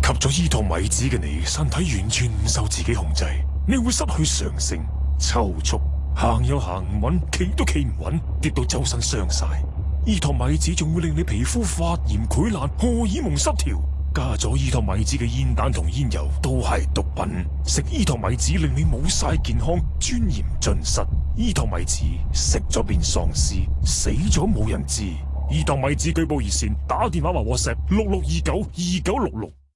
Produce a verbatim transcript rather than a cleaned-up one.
吸咗伊托米子嘅你，身體完全唔受自己控制，你會失去常性，抽搐，行又行唔穩，企都企唔穩，跌到周身傷晒。伊托米子仲會令你皮膚發炎潰爛，荷爾蒙失調。加咗伊托米子嘅煙彈同煙油都係毒品，食伊托米子令你冇晒健康，尊嚴盡失。伊托米子食咗變喪屍，死咗冇人知。伊托米子舉報熱線，打電話話WhatsApp六六二九二九六六。